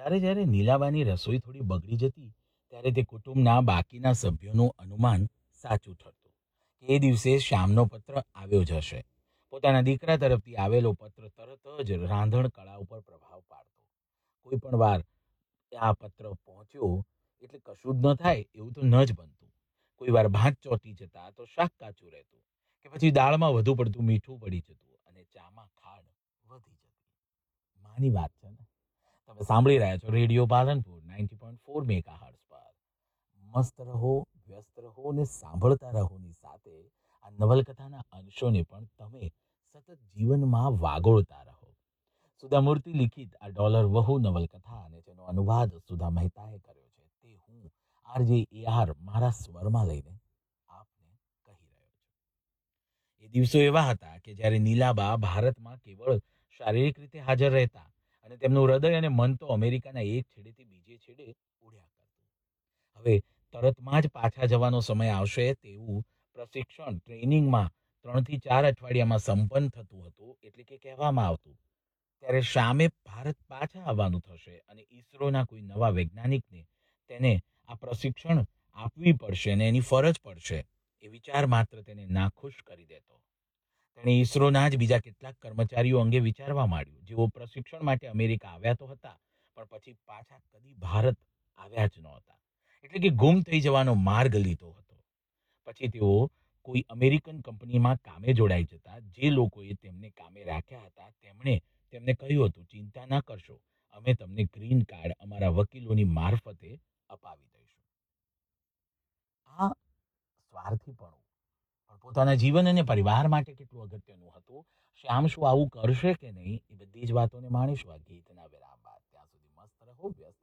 ત્યારે જ્યારે નીલાબાની રસોઈ થોડી બગડી જતી, ત્યારે તે કુટુંબના બાકીના સભ્યોનું અનુમાન સાચું ઠરતું કે એ દિવસે શ્યામનો પત્ર આવ્યો જ હશે. પોતાના દીકરા તરફથી આવેલો પત્ર તરત જ રાંધણ કળા ઉપર પ્રભાવ પાડતો. કોઈ પણ વાર આ પત્ર પહોંચ્યો એટલે કશું જ ન થાય એવું તો ન જ બનતું. કોઈ વાર ભાત ચોંટી જતા તો શાક કાચું રહેતું, કે પછી દાળમાં વધુ પડતું મીઠું પડી જતું અને ચામાં ખાંડ વધી જતી. માની વાત છે ને. તમે સાંભળી રહ્યા છો રેડિયો પાલનપુર 90.4 મેગાહર્ટ્ઝ પર. મસ્ત રહો, વ્યસ્ત રહો અને સાંભળતા રહોની સાથે આ નવલકથાના અંશોને પણ તમે સતત જીવનમાં વાગોળતા રહો. સુધા મૂર્તિ લિખિત આ ડોલર વહુ નવલકથા અને તેનો અનુવાદ સુધા મહેતાએ કર્યો છે, તે હું આરજે AR મારા સ્વરમાં લઈને આપને કહી રહ્યો છું. એ દિવસો એવા હતા કે જ્યારે નીલાબા ભારતમાં કેવળ શારીરિક રીતે હાજર રહેતા અને તેમનું હૃદય અને મન તો અમેરિકાના એક છેડેથી બીજે છેડે ઉડ્યા કરતું. હવે તરતમાં જ પાછા જવાનો સમય આવશે તેવું પ્રશિક્ષણ ટ્રેનિંગમાં 3 થી 4 અઠવાડિયામાં સંપન્ન થતું હતું, એટલે કે કહેવામાં આવતું. ત્યારે શામે ભારત પાછા આવવાનું થશે અને ઈસરોના કોઈ નવા વૈજ્ઞાનિકને તેને આ પ્રશિક્ષણ આપવી પડશે અને એની ફરજ પડશે. એ વિચાર માત્ર તેને નાખુશ કરી દેતો. તેણે ઈસરોના જ બીજા કેટલાક કર્મચારીઓ અંગે વિચારવા માંડ્યું, જેઓ પ્રશિક્ષણ માટે અમેરિકા આવ્યા તો હતા, પણ પછી પાછા કદી ભારત આવ્યા જ નહોતા. એટલે કે ગુમ થઈ જવાનો માર્ગ લીધો હતો. પછી તેઓ કોઈ અમેરિકન કંપનીમાં કામે જોડાઈ જતા. જે લોકોએ તેમને કામે રાખ્યા હતા તેમણે તેમને કહ્યું હતું, ચિંતા ના કરશો, અમે તમને ગ્રીન કાર્ડ અમારા વકીલોની મારફતે અપાવી દઈશું. આ સ્વાર્થીપણું પણ પોતાના જીવન અને પરિવાર માટે કેટલું અગત્યનું હતું. શ્યામ શું આવું કરશે કે નહીં, એ બધી જ વાતોને માણીશું આ ગીતના વિરામ બાદ. ત્યાં સુધી મસ્ત રહો, વ્યસ્ત